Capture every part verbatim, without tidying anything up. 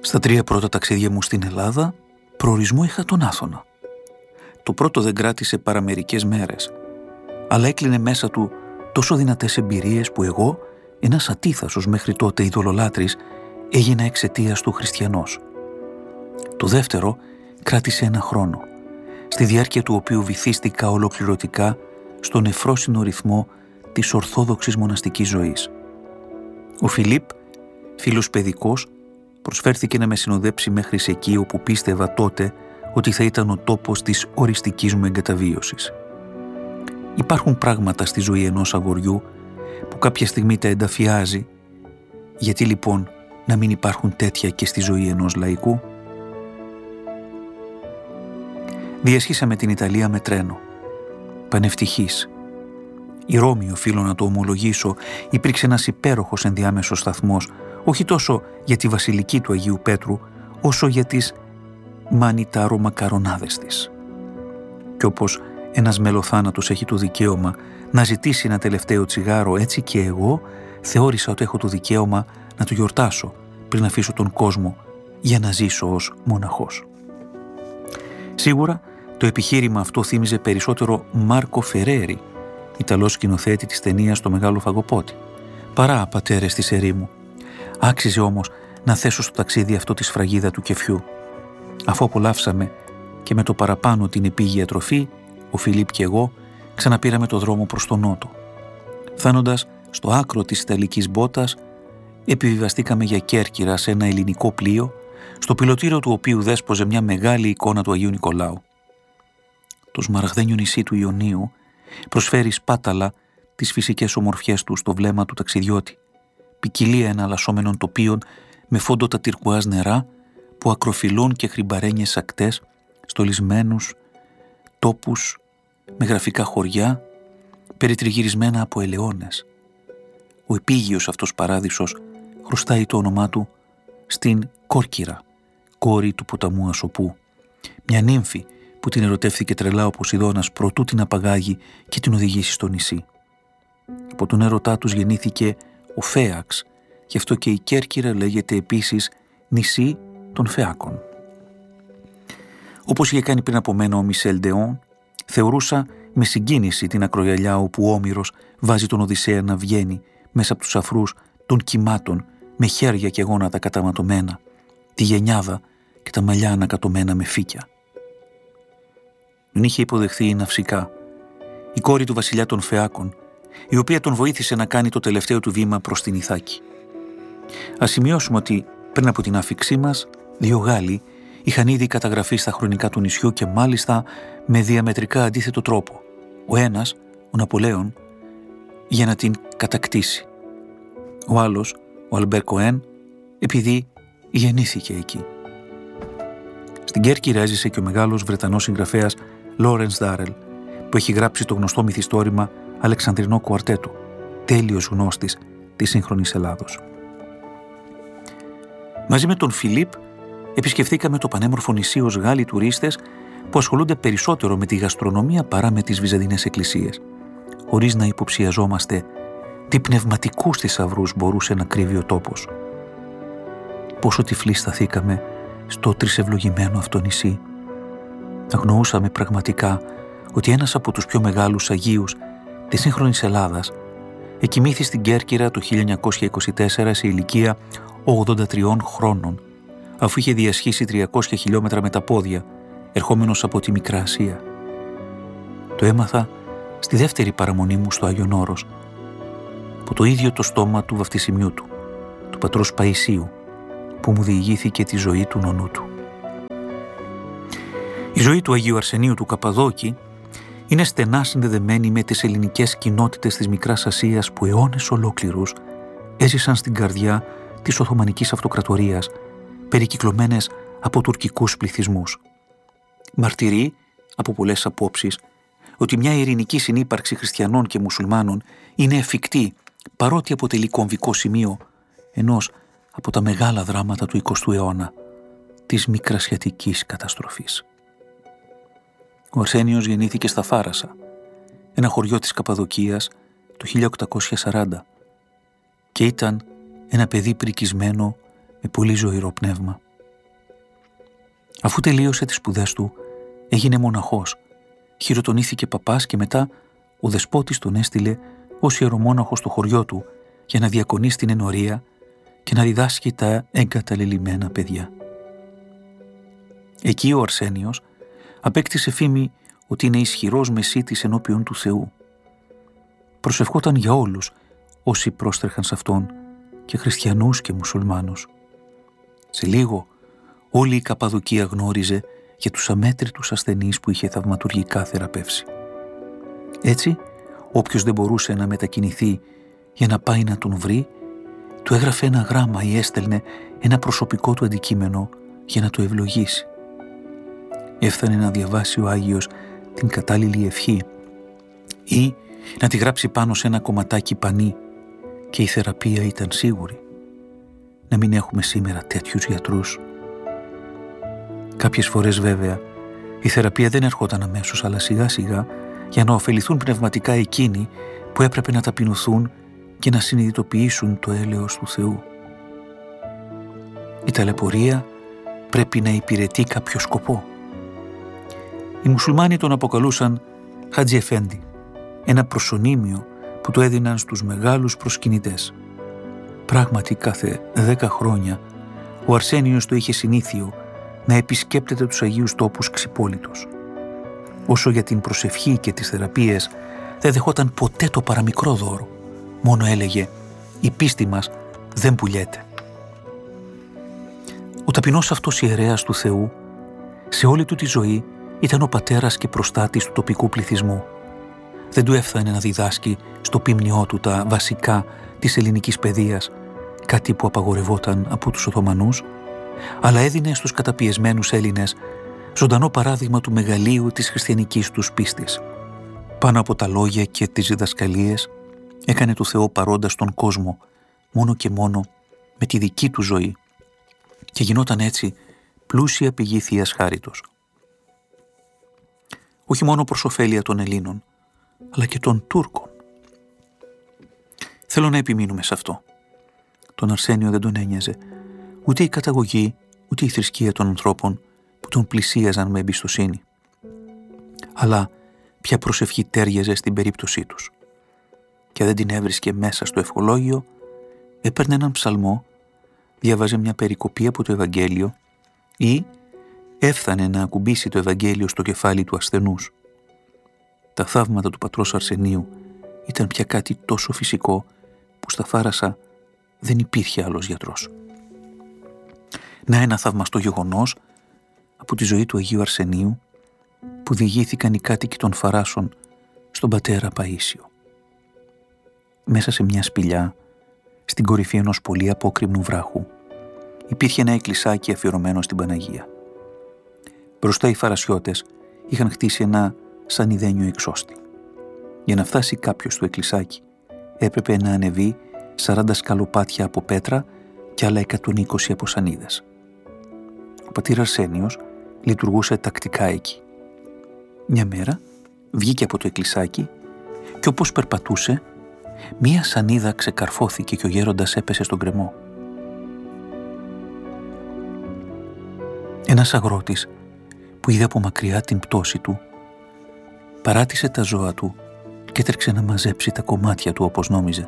Στα τρία πρώτα ταξίδια μου στην Ελλάδα, προορισμό είχα τον Άθωνα. Το πρώτο δεν κράτησε παρά μερικές μέρες, αλλά έκλεινε μέσα του τόσο δυνατές εμπειρίες που εγώ, ένας ατίθασος μέχρι τότε ειδωλολάτρης, έγινα εξαιτίας του χριστιανός. Το δεύτερο κράτησε ένα χρόνο, στη διάρκεια του οποίου βυθίστηκα ολοκληρωτικά στον νεφρόσινο ρυθμό της ορθόδοξης μοναστικής ζωής. Ο Φιλίπ, φίλος παιδικός, προσφέρθηκε να με συνοδέψει μέχρι σε εκεί όπου πίστευα τότε ότι θα ήταν ο τόπος της οριστικής μου εγκαταβίωσης. Υπάρχουν πράγματα στη ζωή ενός αγοριού που κάποια στιγμή τα ενταφιάζει. Γιατί λοιπόν να μην υπάρχουν τέτοια και στη ζωή ενός λαϊκού? Διασχίσαμε την Ιταλία με τρένο. Πανευτυχής. Η Ρώμη, οφείλω να το ομολογήσω, υπήρξε ένας υπέροχος ενδιάμεσος σταθμός, όχι τόσο για τη βασιλική του Αγίου Πέτρου, όσο για τις μανιτάρο-μακαρονάδες της. Κι όπως ένας μελοθάνατος έχει το δικαίωμα να ζητήσει ένα τελευταίο τσιγάρο, έτσι και εγώ θεώρησα ότι έχω το δικαίωμα να το γιορτάσω πριν αφήσω τον κόσμο για να ζήσω ως μοναχός. Σίγουρα το επιχείρημα αυτό θύμιζε περισσότερο Μάρκο Φερέρι, Ιταλός σκηνοθέτη της ταινίας «Το Μεγάλο Φαγοπότη», παρά πατέρες της ερήμου. Άξιζε όμως να θέσω στο ταξίδι αυτό τη σφραγίδα του κεφιού. Αφού απολαύσαμε και με το παραπάνω την επίγεια τροφή, ο Φιλίπ και εγώ ξαναπήραμε το δρόμο προς τον νότο. Φτάνοντας στο άκρο της Ιταλικής μπότας, επιβιβαστήκαμε για Κέρκυρα σε ένα ελληνικό πλοίο, στο πιλωτήριο του οποίου δέσποζε μια μεγάλη εικόνα του Αγίου Νικολάου. Το σμαραγδένιο νησί του Ιωνίου προσφέρει σπάταλα τις φυσικές ομορφιές του στο βλέμμα του ταξιδιώτη, ποικιλία εναλλασσόμενων τοπίων με φόντο τα τυρκουάζ νερά που ακροφυλούν και χρυμπαρένιες ακτές, στολισμένους τόπους με γραφικά χωριά περιτριγυρισμένα από ελαιώνες. Ο επίγειος αυτός παράδεισος χρωστάει το όνομά του στην Κόρκυρα, κόρη του ποταμού Ασοπού, μια νύμφη που την ερωτεύθηκε τρελά ο Ποσειδώνας προτού την απαγάγει και την οδηγήσει στο νησί. Από τον έρωτά τους γεννήθηκε ο Φέαξ, γι' αυτό και η Κέρκυρα λέγεται επίσης νησί των Φεάκων. Όπως είχε κάνει πριν από μένα ο Μισελ Ντεόν, θεωρούσα με συγκίνηση την ακρογιαλιά όπου ο Όμηρος βάζει τον Οδυσσέα να βγαίνει μέσα από τους αφρούς των κυμάτων με χέρια και γόνατα καταματωμένα, τη γενιάδα και τα μαλλιά ανακατωμένα με φύκια. Τον είχε υποδεχθεί η Ναυσικά, η κόρη του βασιλιά των Φεάκων, η οποία τον βοήθησε να κάνει το τελευταίο του βήμα προς την Ιθάκη. Ας σημειώσουμε ότι πριν από την άφιξή μας, δύο Γάλλοι είχαν ήδη καταγραφεί στα χρονικά του νησιού και μάλιστα με διαμετρικά αντίθετο τρόπο. Ο ένας, ο Ναπολέον, για να την κατακτήσει. Ο άλλος, ο Αλμπέρ Κοέν, επειδή γεννήθηκε εκεί. Στην Κέρκυρα έζησε και ο μεγάλος Βρετανός συγγραφέας Λόρενς Ντάρελ, που έχει γράψει το γνωστό μυθιστόρημα Αλεξανδρινό Κουαρτέτο, τέλειος γνώστης της σύγχρονης Ελλάδος. Μαζί με τον Φιλίπ επισκεφθήκαμε το πανέμορφο νησί ως Γάλλοι τουρίστες που ασχολούνται περισσότερο με τη γαστρονομία παρά με τις βυζαντινές εκκλησίες, χωρίς να υποψιαζόμαστε τι πνευματικούς θησαυρούς μπορούσε να κρύβει ο τόπος. Πόσο τυφλοί σταθήκαμε στο τρισευλογημένο αυτό νησί. Αγνοούσαμε πραγματικά ότι ένας από τους πιο μεγάλους Αγίους της σύγχρονης Ελλάδας εκοιμήθη στην Κέρκυρα το χίλια εννιακόσια είκοσι τέσσερα σε ηλικία ογδόντα τριών χρόνων, αφού είχε διασχίσει τριακόσια χιλιόμετρα με τα πόδια, ερχόμενος από τη Μικρά Ασία. Το έμαθα στη δεύτερη παραμονή μου στο Άγιον Όρος, από το ίδιο το στόμα του βαφτισιμιού του, του πατρός Παϊσίου, που μου διηγήθηκε τη ζωή του νονού του. Η ζωή του Αγίου Αρσενίου του Καπαδόκη είναι στενά συνδεδεμένη με τις ελληνικές κοινότητες της Μικράς Ασίας που αιώνες ολόκληρους έζησαν στην καρδιά της Οθωμανικής Αυτοκρατορίας, περικυκλωμένες από τουρκικούς πληθυσμούς. Μαρτυρεί, από πολλές απόψεις, ότι μια ειρηνική συνύπαρξη χριστιανών και μουσουλμάνων είναι εφικτή, παρότι αποτελεί κομβικό σημείο ενός από τα μεγάλα δράματα του εικοστού αιώνα, της μικρασιατικής καταστροφής. Ο Αρσένιος γεννήθηκε στα Φάρασα, ένα χωριό της Καπαδοκίας, το χίλια οκτακόσια σαράντα, και ήταν ένα παιδί πρικισμένο με πολύ ζωηρό πνεύμα. Αφού τελείωσε τις σπουδές του, έγινε μοναχός, χειροτονήθηκε παπάς και μετά ο δεσπότης τον έστειλε ως ιερομόναχο στο χωριό του για να διακονεί στην ενορία και να διδάσκει τα εγκαταλελειμμένα παιδιά. Εκεί ο Αρσένιος απέκτησε φήμη ότι είναι ισχυρός μεσίτης ενώπιον του Θεού. Προσευχόταν για όλους όσοι πρόστρεχαν σε αυτόν, και χριστιανούς και μουσουλμάνους. Σε λίγο όλη η Καπαδοκία γνώριζε για τους αμέτρητους ασθενείς που είχε θαυματουργικά θεραπεύσει. Έτσι, όποιος δεν μπορούσε να μετακινηθεί για να πάει να τον βρει, του έγραφε ένα γράμμα ή έστελνε ένα προσωπικό του αντικείμενο για να το ευλογήσει. Έφτανε να διαβάσει ο Άγιος την κατάλληλη ευχή ή να τη γράψει πάνω σε ένα κομματάκι πανί, και η θεραπεία ήταν σίγουρη. Να μην έχουμε σήμερα τέτοιους γιατρούς. Κάποιες φορές βέβαια η θεραπεία δεν ερχόταν αμέσως, αλλά σιγά σιγά, για να ωφεληθούν πνευματικά εκείνοι που έπρεπε να ταπεινωθούν και να συνειδητοποιήσουν το έλεος του Θεού. Η ταλαιπωρία πρέπει να υπηρετεί κάποιο σκοπό. Οι μουσουλμάνοι τον αποκαλούσαν Χατζι Εφέντη, ένα προσωνύμιο που το έδιναν στους μεγάλους προσκυνητές. Πράγματι, κάθε δέκα χρόνια ο Αρσένιος το είχε συνήθειο να επισκέπτεται τους Αγίους Τόπους ξυπόλυτος. Όσο για την προσευχή και τις θεραπείες, δεν δεχόταν ποτέ το παραμικρό δώρο. Μόνο έλεγε «Η πίστη μας δεν πουλιέται». Ο ταπεινός αυτός ιερέας του Θεού σε όλη του τη ζωή ήταν ο πατέρας και προστάτης του τοπικού πληθυσμού. Δεν του έφθανε να διδάσκει στο πίμνιό του τα βασικά της ελληνικής παιδείας, κάτι που απαγορευόταν από τους Οθωμανούς, αλλά έδινε στους καταπιεσμένους Έλληνες ζωντανό παράδειγμα του μεγαλείου της χριστιανικής τους πίστης. Πάνω από τα λόγια και τις διδασκαλίες έκανε το Θεό παρόντα στον κόσμο, μόνο και μόνο με τη δική του ζωή, και γινόταν έτσι πλούσια πηγή Θείας Χάριτος. Όχι μόνο προς ωφέλεια των Ελλήνων, αλλά και των Τούρκων. Θέλω να επιμείνουμε σε αυτό. Τον Αρσένιο δεν τον ένοιαζε ούτε η καταγωγή, ούτε η θρησκεία των ανθρώπων που τον πλησίαζαν με εμπιστοσύνη. Αλλά ποια προσευχή τέριαζε στην περίπτωσή τους. Και δεν την έβρισκε μέσα στο ευχολόγιο, έπαιρνε έναν ψαλμό, διάβαζε μια περικοπή από το Ευαγγέλιο ή έφθανε να ακουμπήσει το Ευαγγέλιο στο κεφάλι του ασθενούς. Τα θαύματα του πατρός Αρσενίου ήταν πια κάτι τόσο φυσικό που στα Φάρασα δεν υπήρχε άλλος γιατρός. Να ένα θαυμαστό γεγονός από τη ζωή του Αγίου Αρσενίου που διηγήθηκαν οι κάτοικοι των Φαράσων στον πατέρα Παΐσιο. Μέσα σε μια σπηλιά, στην κορυφή ενός πολύ απόκρημνου βράχου, υπήρχε ένα εκκλησάκι αφιερωμένο στην Παναγία. Μπροστά οι Φαρασιώτες είχαν χτίσει ένα σανιδένιο εξώστη. Για να φτάσει κάποιος στο εκκλησάκι έπρεπε να ανεβεί σαράντα σκαλοπάτια από πέτρα και άλλα εκατόν είκοσι από σανίδες. Ο πατήρ Αρσένιος λειτουργούσε τακτικά εκεί. Μια μέρα βγήκε από το εκκλησάκι και όπως περπατούσε, μία σανίδα ξεκαρφώθηκε και ο γέροντας έπεσε στον γκρεμό. Ένας αγρότης που είδε από μακριά την πτώση του παράτησε τα ζώα του και έτρεξε να μαζέψει τα κομμάτια του όπως νόμιζε.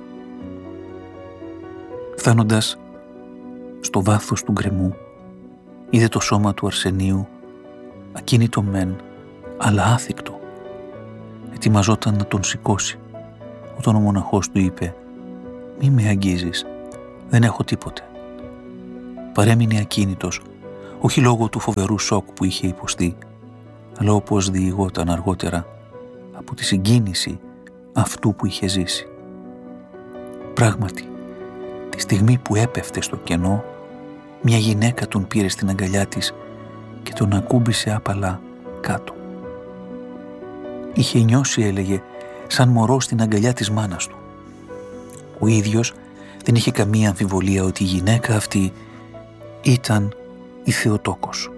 Φτάνοντας στο βάθος του γκρεμού, είδε το σώμα του Αρσενίου ακίνητο μεν, αλλά άθικτο. Ετοιμαζόταν να τον σηκώσει όταν ο μοναχός του είπε «Μη με αγγίζεις, δεν έχω τίποτε». Παρέμεινε ακίνητος, όχι λόγω του φοβερού σοκ που είχε υποστεί, αλλά όπως διηγόταν αργότερα από τη συγκίνηση αυτού που είχε ζήσει. Πράγματι, τη στιγμή που έπεφτε στο κενό, μια γυναίκα τον πήρε στην αγκαλιά της και τον ακούμπησε άπαλα κάτω. Είχε νιώσει, έλεγε, σαν μωρό στην αγκαλιά της μάνας του. Ο ίδιος δεν είχε καμία αμφιβολία ότι η γυναίκα αυτή ήταν η Θεοτόκος.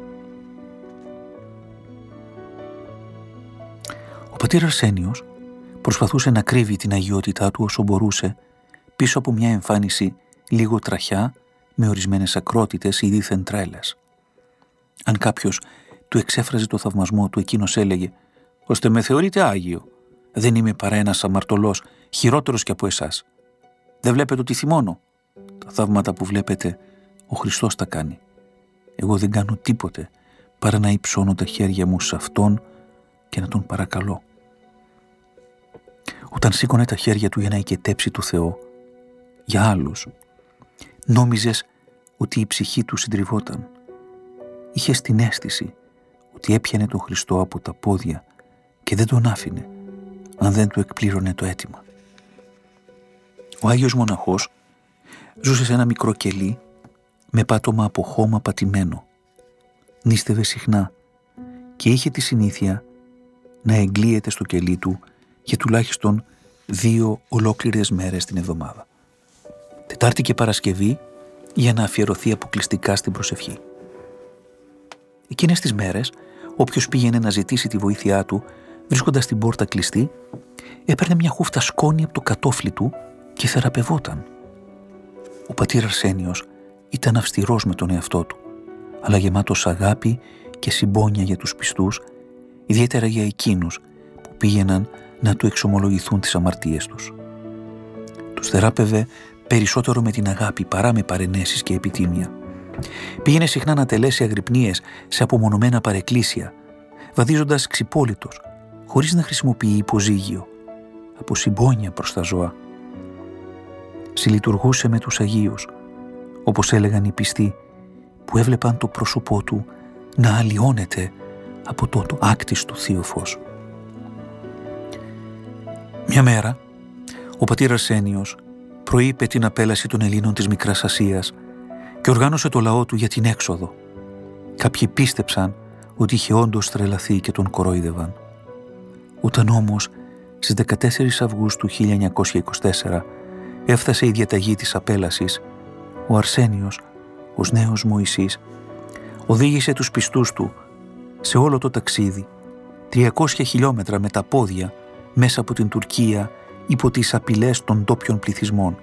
Ο πατήρ Αρσένιος προσπαθούσε να κρύβει την αγιότητά του όσο μπορούσε πίσω από μια εμφάνιση λίγο τραχιά με ορισμένες ακρότητες ή δίθεν τρέλες. Αν κάποιος του εξέφραζε το θαυμασμό του, εκείνος έλεγε «Ώστε με θεωρείτε Άγιο. Δεν είμαι παρά ένας αμαρτωλός, χειρότερος και από εσάς. Δεν βλέπετε ότι θυμώνω. Τα θαύματα που βλέπετε, ο Χριστός τα κάνει. Εγώ δεν κάνω τίποτε παρά να υψώνω τα χέρια μου σε Αυτόν και να Τον παρακαλώ». Όταν σήκωνε τα χέρια του για να οικετέψει το Θεό, για άλλους, νόμιζες ότι η ψυχή του συντριβόταν. Είχες την αίσθηση ότι έπιανε τον Χριστό από τα πόδια και δεν τον άφηνε αν δεν του εκπλήρωνε το αίτημα. Ο Άγιος Μοναχός ζούσε σε ένα μικρό κελί με πάτωμα από χώμα πατημένο. Νίστευε συχνά και είχε τη συνήθεια να εγκλείεται στο κελί του για τουλάχιστον δύο ολόκληρες μέρες την εβδομάδα. Τετάρτη και Παρασκευή για να αφιερωθεί αποκλειστικά στην προσευχή. Εκείνες τις μέρες, όποιος πήγαινε να ζητήσει τη βοήθειά του, βρίσκοντας την πόρτα κλειστή, έπαιρνε μια χούφτα σκόνη από το κατόφλι του και θεραπευόταν. Ο πατήρ Αρσένιος ήταν αυστηρός με τον εαυτό του, αλλά γεμάτος αγάπη και συμπόνια για τους πιστούς, ιδιαίτερα για εκείνους που πήγαιναν να του εξομολογηθούν τις αμαρτίες τους. Τους θεράπευε περισσότερο με την αγάπη παρά με παρενέσεις και επιτίμια. Πήγαινε συχνά να τελέσει αγρυπνίες σε απομονωμένα παρεκκλήσια, βαδίζοντας ξυπόλυτος, χωρίς να χρησιμοποιεί υποζύγιο, από συμπόνια προς τα ζώα. Συλλειτουργούσε με τους Αγίους, όπως έλεγαν οι πιστοί, που έβλεπαν το πρόσωπό του να αλλοιώνεται από το άκτιστο θείο φως. Μια μέρα, ο πατήρ Αρσένιος προείπε την απέλαση των Ελλήνων της Μικράς Ασίας και οργάνωσε το λαό του για την έξοδο. Κάποιοι πίστεψαν ότι είχε όντως τρελαθεί και τον κορόιδευαν. Όταν όμως στις δεκατέσσερις Αυγούστου χίλια εννιακόσια είκοσι τέσσερα έφτασε η διαταγή της απέλασης, ο Αρσένιος, ως νέος Μωυσής, οδήγησε τους πιστούς του σε όλο το ταξίδι, τριακόσια χιλιόμετρα με τα πόδια, μέσα από την Τουρκία, υπό τις απειλές των ντόπιων πληθυσμών.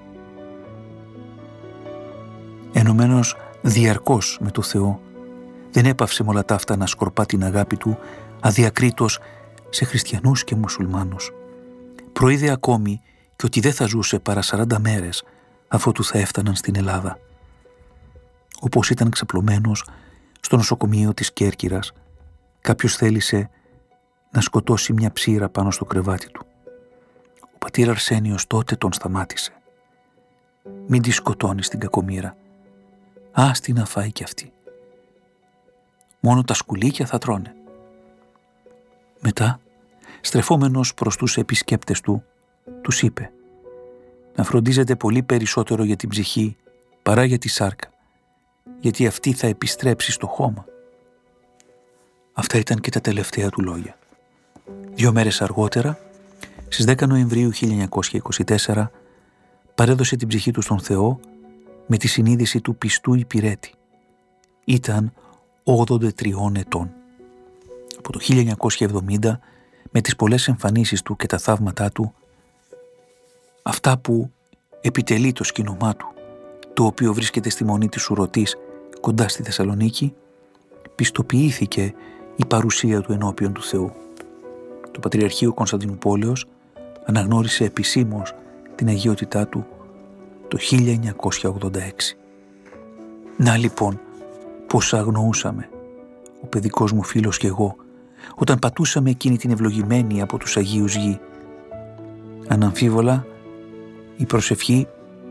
Ενωμένος διαρκώς με το Θεό, δεν έπαυσε με όλα τα αυτά να σκορπά την αγάπη του αδιακρίτως σε χριστιανούς και μουσουλμάνους. Προείδε ακόμη και ότι δεν θα ζούσε παρά σαράντα μέρες αφότου θα έφταναν στην Ελλάδα. Όπως ήταν ξαπλωμένος στο νοσοκομείο της Κέρκυρας, κάποιος θέλησε να σκοτώσει μια ψήρα πάνω στο κρεβάτι του. Ο πατήρ Αρσένιος τότε τον σταμάτησε. «Μην τη σκοτώνεις την κακομοίρα. Άστη να φάει κι αυτή. Μόνο τα σκουλίκια θα τρώνε». Μετά, στρεφόμενος προς τους επισκέπτες του, τους είπε να φροντίζετε πολύ περισσότερο για την ψυχή παρά για τη σάρκα, γιατί αυτή θα επιστρέψει στο χώμα. Αυτά ήταν και τα τελευταία του λόγια. Δύο μέρες αργότερα, στις δέκα Νοεμβρίου χίλια εννιακόσια είκοσι τέσσερα, παρέδωσε την ψυχή του στον Θεό με τη συνείδηση του πιστού υπηρέτη. Ήταν ογδόντα τριών ετών. Από το χίλια εννιακόσια εβδομήντα, με τις πολλές εμφανίσεις του και τα θαύματά του, αυτά που επιτελεί το σκήνωμά του, το οποίο βρίσκεται στη Μονή της Ουρωτής κοντά στη Θεσσαλονίκη, πιστοποιήθηκε η παρουσία του ενώπιον του Θεού. Το Πατριαρχείο Κωνσταντινουπόλεως αναγνώρισε επισήμως την αγιότητά του το χίλια εννιακόσια ογδόντα έξι. Να λοιπόν πώς αγνοούσαμε, ο παιδικός μου φίλος και εγώ, όταν πατούσαμε εκείνη την ευλογημένη από τους Αγίους γη. Αναμφίβολα, η προσευχή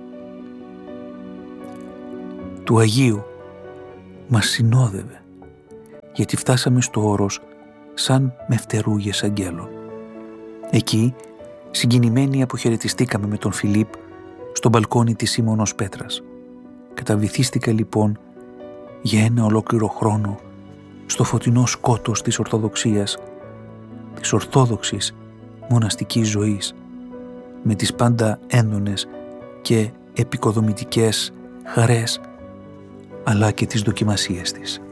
του Αγίου μας συνόδευε, γιατί φτάσαμε στο όρος σαν με φτερούγες αγγέλων. Εκεί, συγκινημένοι, αποχαιρετιστήκαμε με τον Φιλίπ στο μπαλκόνι της Σίμωνος Πέτρας. Καταβυθίστηκα λοιπόν για ένα ολόκληρο χρόνο στο φωτεινό σκότος της Ορθοδοξίας, της Ορθόδοξης μοναστικής ζωής, με τις πάντα έντονες και επικοδομητικές χαρές, αλλά και τις δοκιμασίες της.